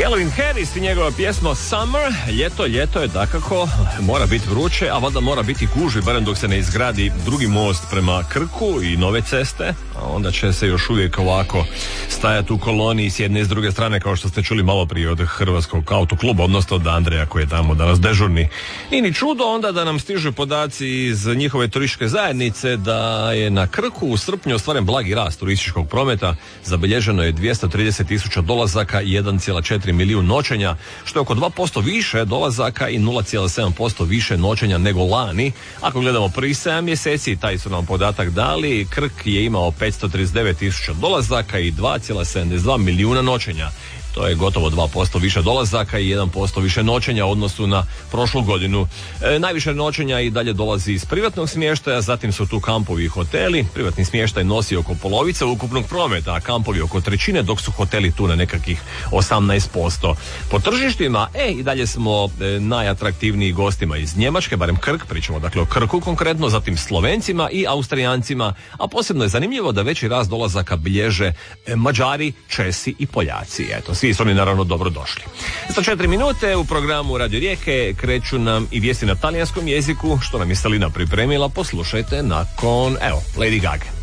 Calvin Harris i njegova pjesma Summer. Ljeto je dakako, mora biti vruće, a valjda mora biti gužvi, barem dok se ne izgradi drugi most prema Krku i nove ceste, a onda će se još uvijek ovako stajati u koloniji s jedne i s druge strane, kao što ste čuli malo prije od Hrvatskog autokluba, odnosno od Andreja koji je tamo danas dežurni. I ni čudo onda da nam stižu podaci iz njihove turističke zajednice da je na Krku u srpnju ostvaren blagi rast turističkog prometa, zabilježeno je 230.000 dolazaka i 1,4 milijun noćenja, što je oko 2% više dolazaka i 0,7% više noćenja nego lani. Ako gledamo prvih 7 mjeseci, taj su nam podatak dali, Krk je imao 539.000 dolazaka i 2,72 milijuna noćenja. To je gotovo 2% više dolazaka i 1% više noćenja u odnosu na prošlu godinu. Najviše noćenja i dalje dolazi iz privatnog smještaja, zatim su tu kampovi i hoteli. Privatni smještaj nosi oko polovice ukupnog prometa, a kampovi oko trećine, dok su hoteli tu na nekakvih 18%. Po tržištima, i dalje smo najatraktivniji gostima iz Njemačke, barem Krk, pričamo dakle o Krku konkretno, zatim Slovencima i Austrijancima, a posebno je zanimljivo da veći rast dolazaka bilježe Mađari, Česi i Poljaci. Eto, svi su oni naravno dobro došli. Za 4 minute u programu Radio Rijeke kreću nam i vijesti na talijanskom jeziku, što nam je Selina pripremila. Poslušajte nakon, Lady Gaga.